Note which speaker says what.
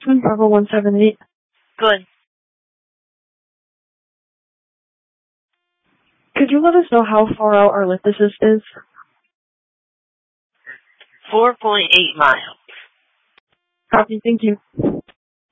Speaker 1: Twin Bravo 178.
Speaker 2: Good.
Speaker 1: Could you let us know how far out our lift assist is?
Speaker 2: 4.8 miles.
Speaker 1: Copy, thank you.